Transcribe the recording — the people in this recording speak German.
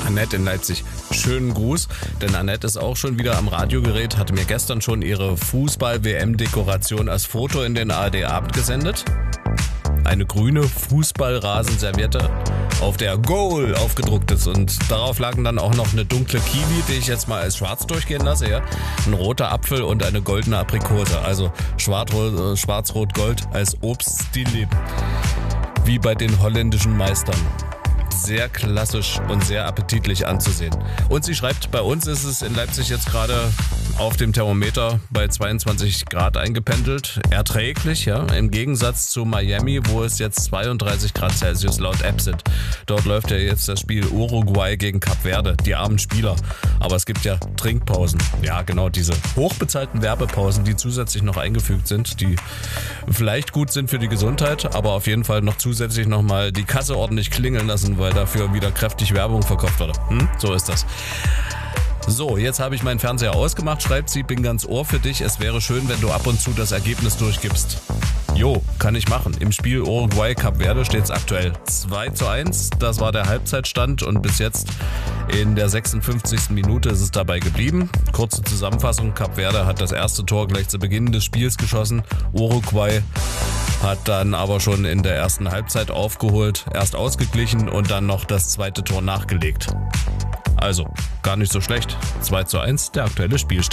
Annette in Leipzig. Schönen Gruß, denn Annette ist auch schon wieder am Radiogerät, hatte mir gestern schon ihre Fußball-WM-Dekoration als Foto in den ARD-Abend gesendet. Eine grüne Fußballrasenserviette, auf der Goal aufgedruckt ist, und darauf lagen dann auch noch eine dunkle Kiwi, die ich jetzt mal als schwarz durchgehen lasse, ja. Ein roter Apfel und eine goldene Aprikose, also schwarz-rot-gold als Obststil, wie bei den holländischen Meistern. Sehr klassisch und sehr appetitlich anzusehen. Und sie schreibt, bei uns ist es in Leipzig jetzt gerade auf dem Thermometer bei 22 Grad eingependelt. Erträglich, ja, im Gegensatz zu Miami, wo es jetzt 32 Grad Celsius laut App sind. Dort läuft ja jetzt das Spiel Uruguay gegen Kap Verde, die armen Spieler. Aber es gibt ja Trinkpausen. Ja, genau, diese hochbezahlten Werbepausen, die zusätzlich noch eingefügt sind, die vielleicht gut sind für die Gesundheit, aber auf jeden Fall noch zusätzlich nochmal die Kasse ordentlich klingeln lassen, weil dafür wieder kräftig Werbung verkauft wurde. So ist das. So, jetzt habe ich meinen Fernseher ausgemacht, schreibt sie, bin ganz Ohr für dich. Es wäre schön, wenn du ab und zu das Ergebnis durchgibst. Jo, kann ich machen. Im Spiel Uruguay-Kap Verde steht es aktuell 2:1. Das war der Halbzeitstand und bis jetzt in der 56. Minute ist es dabei geblieben. Kurze Zusammenfassung, Kap Verde hat das erste Tor gleich zu Beginn des Spiels geschossen. Uruguay hat dann aber schon in der ersten Halbzeit aufgeholt, erst ausgeglichen und dann noch das zweite Tor nachgelegt. Also, gar nicht so schlecht. 2:1, der aktuelle Spielstand.